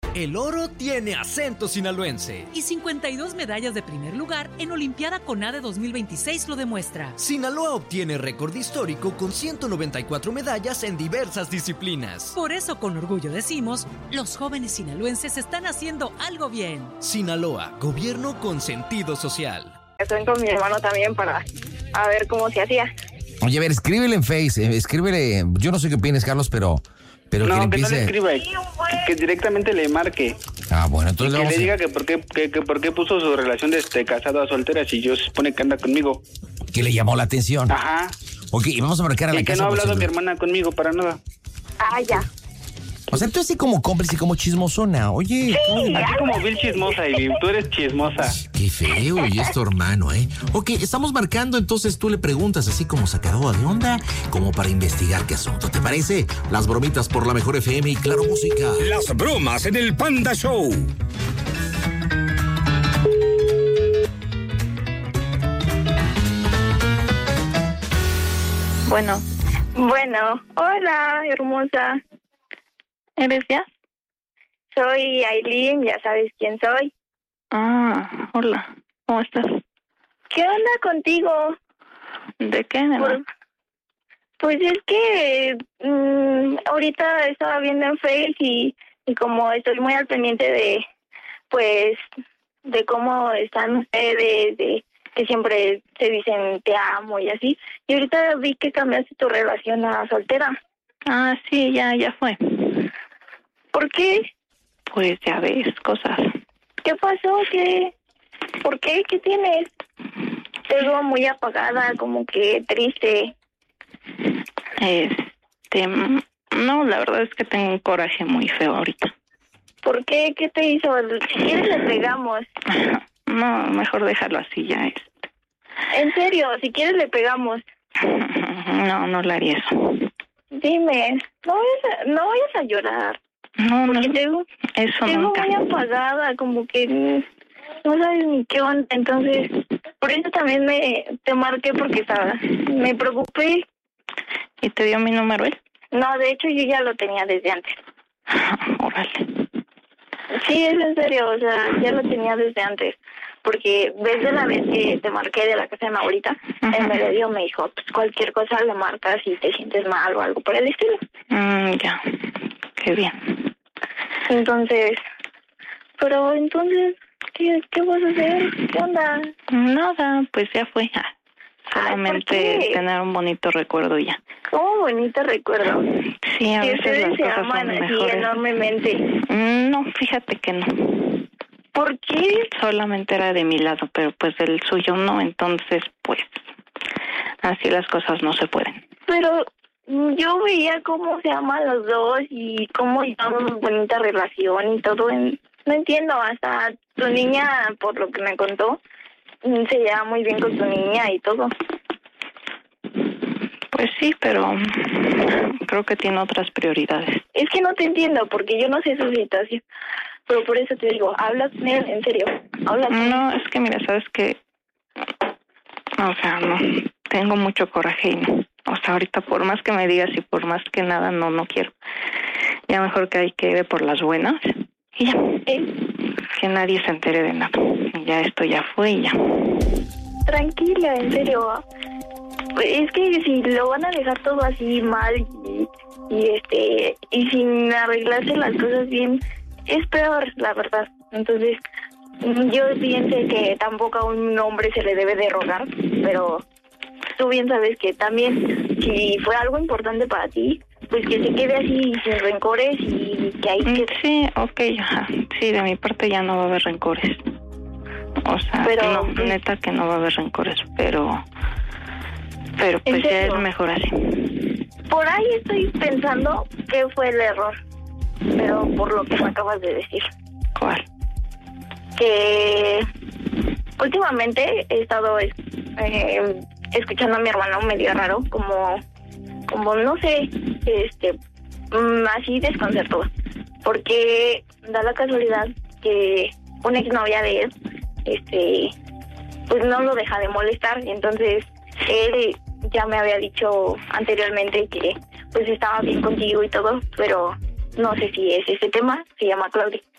El oro tiene acento sinaloense. Y 52 medallas de primer lugar en Olimpiada CONADE 2026 lo demuestra. Sinaloa obtiene récord histórico con 194 medallas en diversas disciplinas. Por eso con orgullo decimos, los jóvenes sinaloenses están haciendo algo bien. Sinaloa, gobierno con sentido social. Estoy con mi hermano también para ver cómo se hacía. Oye, a ver, escríbele en Face, escríbele, yo no sé qué opinas, Carlos, pero que le empiece... No le escriba, que directamente le marque. Ah, bueno, entonces... Y que le diga que por qué puso su relación de casado a soltera si yo se supone que anda conmigo. Que le llamó la atención. Ajá. Ok, vamos a marcar a la y casa. Y que no ha hablado mi hermana conmigo para nada. Ah, ya. O sea, tú así como cómplice, como chismosona, oye. Sí, así como Bill chismosa, y tú eres chismosa. Qué feo, y es tu hermano, ¿eh? Ok, estamos marcando, entonces tú le preguntas así como sacado de onda, como para investigar qué asunto. ¿Te parece? Las bromitas por la mejor FM y Claro Música. Las bromas en el Panda Show. Bueno, hola, hermosa. ¿Eres ya? Soy Aileen, ya sabes quién soy. Ah, hola, ¿cómo estás? ¿Qué onda contigo? ¿De qué, nena? Pues es que ahorita estaba viendo en Face y como estoy muy al pendiente de cómo están ustedes, de que siempre se dicen te amo y así. Y ahorita vi que cambiaste tu relación a soltera. Ah, sí, ya fue. ¿Por qué? Pues ya ves, cosas. ¿Qué pasó? ¿Por qué? ¿Qué tienes? Te veo muy apagada, como que triste. No, la verdad es que tengo un coraje muy feo ahorita. ¿Por qué? ¿Qué te hizo? Si quieres le pegamos. No, mejor déjalo así ya. En serio, si quieres le pegamos. No le haría eso. Dime, no vayas a llorar. No, porque eso tengo nunca. muy apagada, como que no sabes ni qué onda. Entonces, por eso también te marqué porque me preocupé. ¿Y te dio mi número él? No, de hecho yo ya lo tenía desde antes. Órale. Sí, es en serio, o sea, ya lo tenía desde antes. Porque desde la vez que te marqué de la casa de mi abuelita, el medio me dijo, pues cualquier cosa le marcas si te sientes mal o algo por el estilo. Ya, qué bien. Entonces, ¿qué vas a hacer? ¿Qué onda? Nada, pues ya fue. Solamente tener un bonito recuerdo ya. ¿Cómo bonito recuerdo? Sí, a veces ustedes las se cosas aman son así mejores. enormemente. No, fíjate que no. ¿Por qué? Solamente era de mi lado, pero pues del suyo no, entonces pues así las cosas no se pueden. Pero yo veía cómo se aman los dos y cómo llevaban una bonita relación y todo. No entiendo, hasta tu niña, por lo que me contó, se lleva muy bien con tu niña y todo. Pues sí, pero creo que tiene otras prioridades. Es que no te entiendo, porque yo no sé su situación. Pero por eso te digo, habla con él, en serio. Habla con él. No, es que mira, sabes que... O sea, no, tengo mucho coraje y no. O sea, ahorita por más que me digas y por más que nada, no quiero. Ya mejor que hay que ir por las buenas y ya. Que nadie se entere de nada. Y ya esto ya fue y ya. Tranquila, en serio. Es que si lo van a dejar todo así mal y sin arreglarse las cosas bien, es peor, la verdad. Entonces, yo pienso que tampoco a un hombre se le debe de rogar, pero tú bien sabes que también, si fue algo importante para ti, pues que se quede así sin rencores y que hay que... Sí, okay, ajá. Sí, de mi parte ya no va a haber rencores. O sea, pero, no, neta que no va a haber rencores, pero pues ya es mejor así. Por ahí estoy pensando que fue el error, pero por lo que me acabas de decir. ¿Cuál? Que últimamente he estado escuchando a mi hermano medio raro, como no sé, así desconcertó, porque da la casualidad que una exnovia de él, pues no lo deja de molestar, y entonces él ya me había dicho anteriormente que pues estaba bien contigo y todo, pero no sé si es ese tema. Se llama Claudia.